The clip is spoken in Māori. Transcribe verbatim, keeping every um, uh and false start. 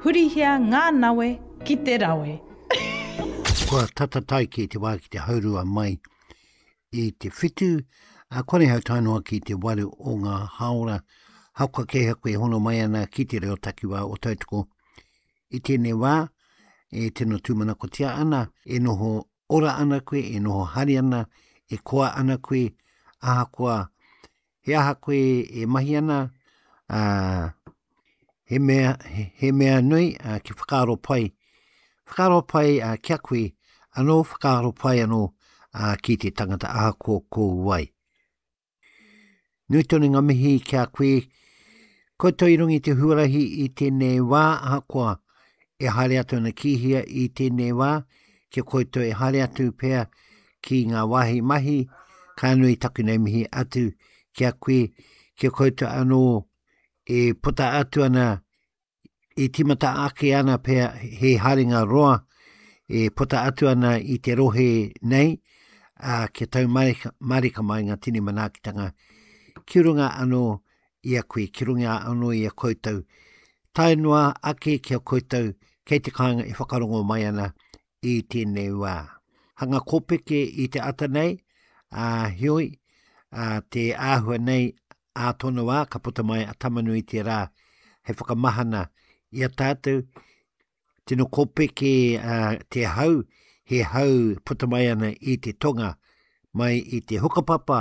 Hurihia ngā nawe ki te rawe. Kua tatatai ki te wā ki te haurua mai i te whitu, a kone hau tainoa ki te waru o ngā haora, hauka keha koe hono mai ana ki te reo takiwa o tautoko. I tēnei wā, e tino tūmanako tia ana, e noho ora ana koe, e noho hari ana, e koa ana koe, aha koa, he aha koe e mahi ana, uh, he, mea, he, he mea nui uh, ki whakaaro pai. Whakaaro pai uh, kia koe, anō whakaaro pai anō uh, ki te tangata aha ko kou wai. Nui tōne ngā mihi kia koe, koutou i rungi te huarahi i tēnei wā, aha koa, e haere atu ana kihia i tēnei wā, kia koutou e haere atu pēr ki ngā wāhi mahi, ka nui taku nei mihi atu kia koe, kia koutou anō e puta atu ana, e timata ake ana pēr he haringa roa, e puta atu ana i te rohe nei, a kia tau marika, marika mai ngā tini manakitanga, ki runga anō ia koe, ki runga anō ia koutou, tainua ake kia koutou, kei te kāinga i whakarongo mai ana i tēnei wā. Hanga kōpeke i te ata nei, a hioi, a te āhua nei, a tōna wā, ka puta mai a tamanu i te rā, he whakamahana i a tātou, tino kōpeke uh, te hau, he hau puta mai ana i te tonga, mai i te hukapapa,